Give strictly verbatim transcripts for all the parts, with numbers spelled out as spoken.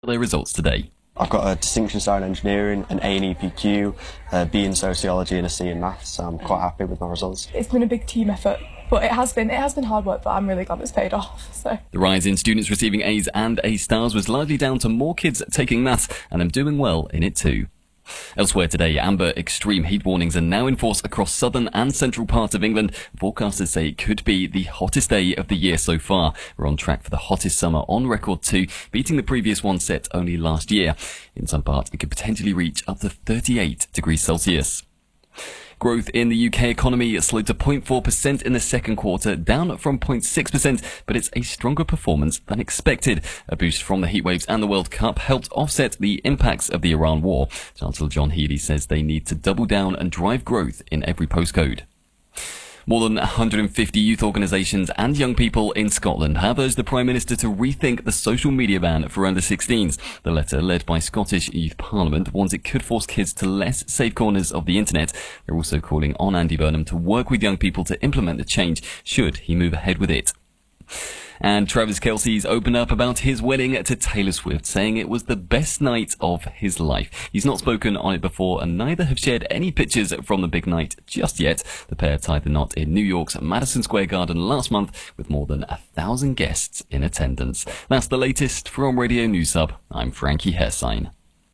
Their results today. I've got a distinction star in engineering, an A in E P Q, a B in sociology and a C in maths, so I'm quite happy with my results. It's been a big team effort, but it has been it has been hard work, but I'm really glad it's paid off. So the rise in students receiving A's and A stars was largely down to more kids taking maths and them doing well in it too. Elsewhere today, amber extreme heat warnings are now in force across southern and central parts of England. Forecasters say it could be the hottest day of the year so far. We're on track for the hottest summer on record too, beating the previous one set only last year. In some parts, it could potentially reach up to thirty-eight degrees Celsius. Growth in the U K economy slowed to zero point four percent in the second quarter, down from zero point six percent, but it's a stronger performance than expected. A boost from the heatwaves and the World Cup helped offset the impacts of the Iran war. Chancellor John Healey says they need to double down and drive growth in every postcode. More than one hundred fifty youth organisations and young people in Scotland have urged the Prime Minister to rethink the social media ban for under sixteens. The letter, led by Scottish Youth Parliament, warns it could force kids to less safe corners of the internet. They're also calling on Andy Burnham to work with young people to implement the change, should he move ahead with it. And Travis Kelce's opened up about his wedding to Taylor Swift, saying it was the best night of his life. He's not spoken on it before, and neither have shared any pictures from the big night just yet. The pair tied the knot in New York's Madison Square Garden last month, with more than a thousand guests in attendance. That's the latest from Radio News Hub. I'm Frankie Hersign.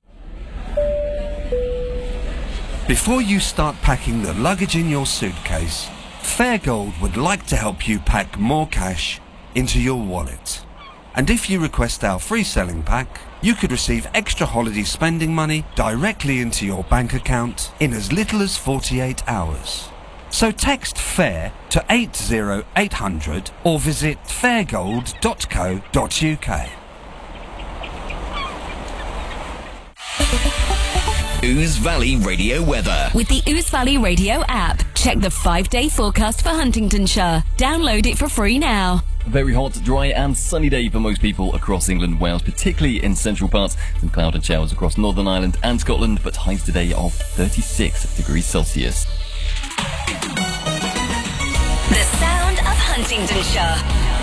Before you start packing the luggage in your suitcase, Fairgold would like to help you pack more cash into your wallet. And if you request our free selling pack, you could receive extra holiday spending money directly into your bank account in as little as forty-eight hours. So text FAIR to eight zero eight hundred or visit fairgold dot co dot uk. Ouse Valley Radio weather. With the Ouse Valley Radio app, check the five-day forecast for Huntingdonshire. Download it for free now. A very hot, dry and sunny day for most people across England and Wales, particularly in central parts. Some cloud and showers across Northern Ireland and Scotland, but highs today of thirty-six degrees Celsius. The sound of Huntingdonshire.